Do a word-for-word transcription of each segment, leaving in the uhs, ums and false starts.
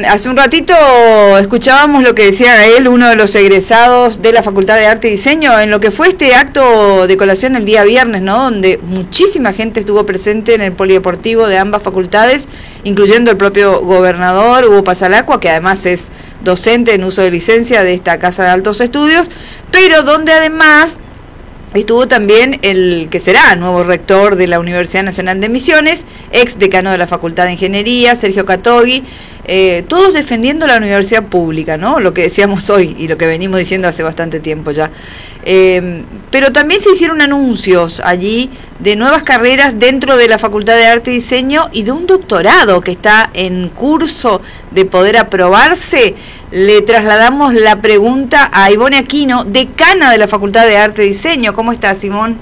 hace un ratito escuchábamos lo que decía Gael, uno de los egresados de la Facultad de Arte y Diseño, en lo que fue este acto de colación el día viernes, ¿no? Donde muchísima gente estuvo presente en el polideportivo de ambas facultades, incluyendo el propio gobernador Hugo Pasalacqua, que además es docente en uso de licencia de esta Casa de Altos Estudios, pero donde además estuvo también el que será nuevo rector de la Universidad Nacional de Misiones, ex decano de la Facultad de Ingeniería, Sergio Catogui, eh, todos defendiendo la universidad pública, ¿no? Lo que decíamos hoy y lo que venimos diciendo hace bastante tiempo ya. Eh, pero también se hicieron anuncios allí de nuevas carreras dentro de la Facultad de Arte y Diseño y de un doctorado que está en curso de poder aprobarse. Le trasladamos la pregunta a Ivonne Aquino, decana de la Facultad de Arte y Diseño. ¿Cómo estás, Simón?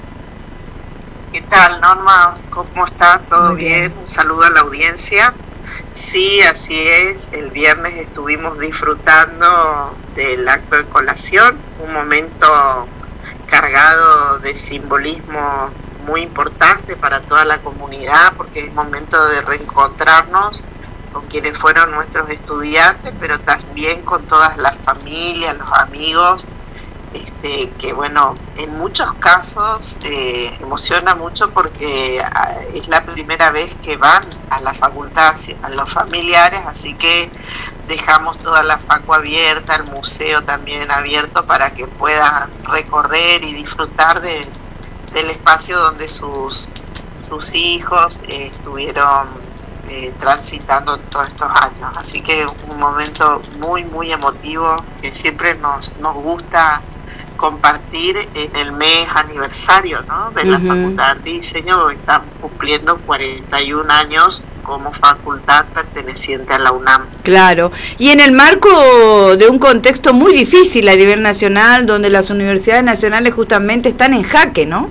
¿Qué tal, Norma? ¿Cómo está? ¿Todo bien? bien? Un saludo a la audiencia. Sí, así es. El viernes estuvimos disfrutando del acto de colación, un momento cargado de simbolismo muy importante para toda la comunidad, porque es momento de reencontrarnos con quienes fueron nuestros estudiantes, pero también con todas las familias, los amigos, este, que bueno, en muchos casos eh, emociona mucho porque es la primera vez que van a la facultad, a los familiares, así que dejamos toda la facu abierta, el museo también abierto para que puedan recorrer y disfrutar de, del espacio donde sus, sus hijos eh, estuvieron Eh, transitando todos estos años, así que un momento muy muy emotivo que siempre nos, nos gusta compartir en el mes aniversario, ¿no? de la uh-huh. Facultad de Arte y Diseño, que están cumpliendo cuarenta y un años como facultad perteneciente a la UNAM. Claro, y en el marco de un contexto muy difícil a nivel nacional, donde las universidades nacionales justamente están en jaque, ¿no?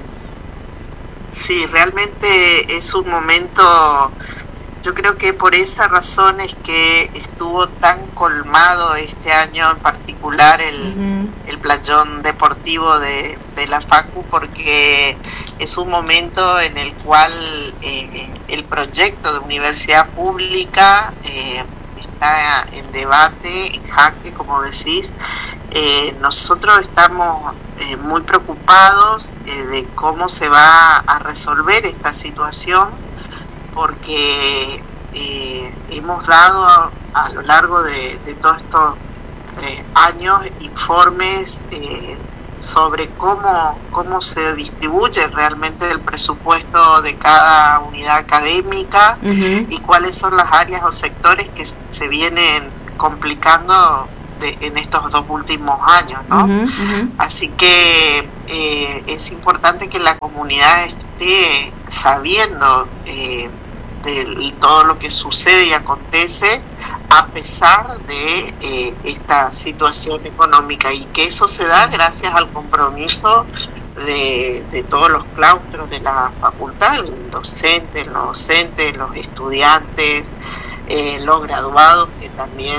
Sí, realmente es un momento. Yo creo que por esa razón es que estuvo tan colmado este año en particular el, uh-huh. el playón deportivo de, de la Facu, porque es un momento en el cual eh, el proyecto de universidad pública eh, está en debate, en jaque, como decís. Eh, nosotros estamos eh, muy preocupados eh, de cómo se va a resolver esta situación, porque eh, hemos dado a, a lo largo de, de todos estos eh, años informes eh, sobre cómo, cómo se distribuye realmente el presupuesto de cada unidad académica uh-huh. y cuáles son las áreas o sectores que se vienen complicando de, en estos dos últimos años, ¿no? Uh-huh, uh-huh. Así que eh, es importante que la comunidad esté sabiendo eh, de todo lo que sucede y acontece a pesar de eh, esta situación económica, y que eso se da gracias al compromiso de, de todos los claustros de la facultad, el docente, los docentes, los estudiantes, eh, los graduados que también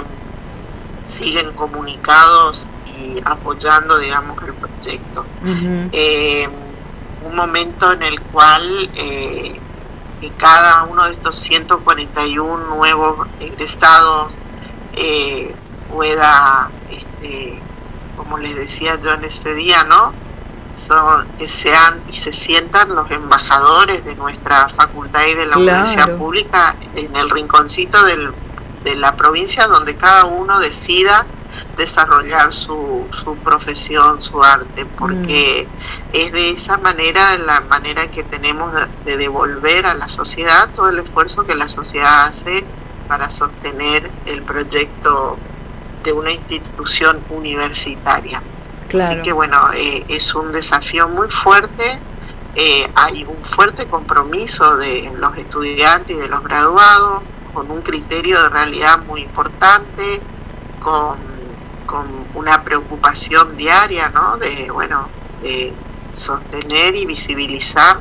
siguen comunicados y apoyando, digamos, el proyecto. Uh-huh. Eh, un momento en el cual eh, que cada uno de estos ciento cuarenta y uno nuevos egresados eh, pueda, este, como les decía yo en este día, ¿no? Son, que sean y se sientan los embajadores de nuestra facultad y de la claro. universidad pública en el rinconcito del, de la provincia donde cada uno decida desarrollar su, su profesión, su arte, porque mm. es de esa manera, la manera que tenemos de, de devolver a la sociedad todo el esfuerzo que la sociedad hace para sostener el proyecto de una institución universitaria. Claro. Así que bueno, eh, es un desafío muy fuerte, eh, hay un fuerte compromiso de los estudiantes y de los graduados, con un criterio de realidad muy importante, con con una preocupación diaria, ¿no? De, bueno, de sostener y visibilizar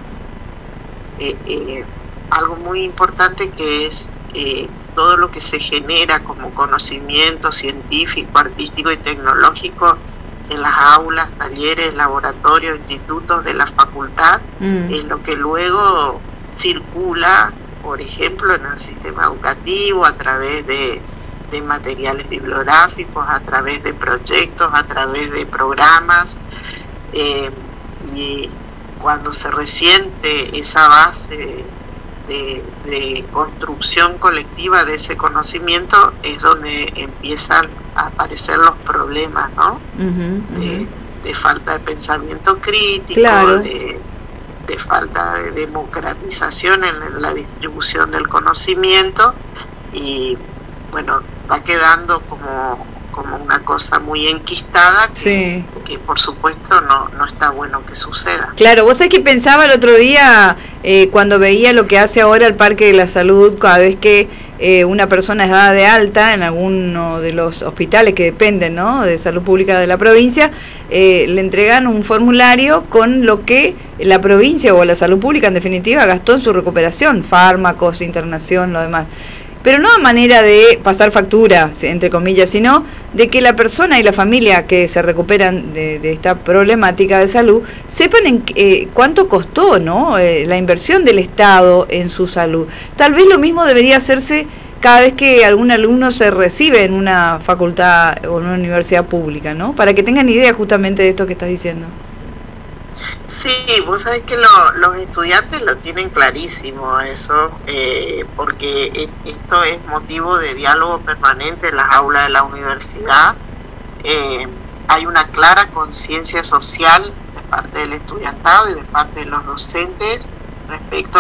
eh, eh, algo muy importante que es eh, todo lo que se genera como conocimiento científico, artístico y tecnológico en las aulas, talleres, laboratorios, institutos de la facultad, mm. es lo que luego circula, por ejemplo, en el sistema educativo a través de de materiales bibliográficos, a través de proyectos, a través de programas, eh, y cuando se resiente esa base de, de construcción colectiva de ese conocimiento es donde empiezan a aparecer los problemas, ¿no? Uh-huh, uh-huh. De, de falta de pensamiento crítico, claro. de, de falta de democratización en la distribución del conocimiento, y bueno, va quedando como, como una cosa muy enquistada que, sí. que por supuesto no, no está bueno que suceda. Claro, vos sabés que pensaba el otro día eh, cuando veía lo que hace ahora el Parque de la Salud, cada vez que eh, una persona es dada de alta en alguno de los hospitales que dependen, ¿no?, de salud pública de la provincia, eh, le entregan un formulario con lo que la provincia o la salud pública en definitiva gastó en su recuperación, fármacos, internación, lo demás. Pero no a manera de pasar factura, entre comillas, sino de que la persona y la familia que se recuperan de, de esta problemática de salud sepan en, eh, cuánto costó, ¿no?, eh, la inversión del Estado en su salud. Tal vez lo mismo debería hacerse cada vez que algún alumno se recibe en una facultad o en una universidad pública, ¿no?, para que tengan idea justamente de esto que estás diciendo. Sí, vos sabés que lo, los estudiantes lo tienen clarísimo eso, eh, porque esto es motivo de diálogo permanente en las aulas de la universidad. Eh, hay una clara conciencia social de parte del estudiantado y de parte de los docentes respecto